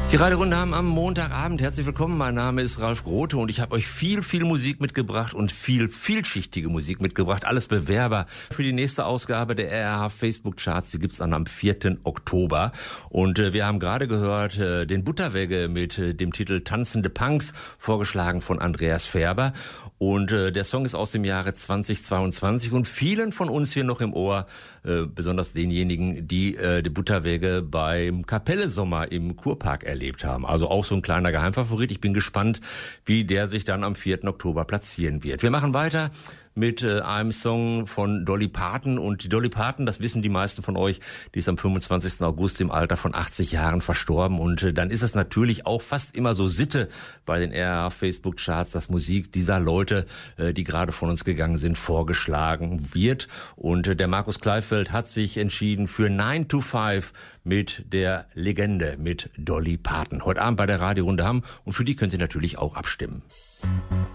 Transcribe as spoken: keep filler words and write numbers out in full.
Die Radiorunde haben am Montagabend. Herzlich willkommen, mein Name ist Ralf Grote und ich habe euch viel, viel Musik mitgebracht und viel, vielschichtige Musik mitgebracht. Alles Bewerber für die nächste Ausgabe der R R H Facebook Charts. Die gibt's dann am vierten Oktober. Und äh, wir haben gerade gehört äh, den Butterwegge mit äh, dem Titel Tanzende Punks, vorgeschlagen von Andreas Färber. Und äh, der Song ist aus dem Jahre zweitausendzweiundzwanzig und vielen von uns hier noch im Ohr, äh, besonders denjenigen, die äh, die Butterwegge beim Kapelle-Sommer im Kurpark erlebt haben. Also auch so ein kleiner Geheimfavorit. Ich bin gespannt, wie der sich dann am vierten Oktober platzieren wird. Wir machen weiter mit äh, einem Song von Dolly Parton. Und die Dolly Parton, das wissen die meisten von euch, die ist am fünfundzwanzigsten August im Alter von achtzig Jahren verstorben. Und äh, dann ist es natürlich auch fast immer so Sitte bei den R R H Facebook Charts, dass Musik dieser Leute, äh, die gerade von uns gegangen sind, vorgeschlagen wird. Und äh, der Markus Kleifeld hat sich entschieden für nine to five mit der Legende, mit Dolly Parton. Heute Abend bei der Radiorunde haben und für die können Sie natürlich auch abstimmen.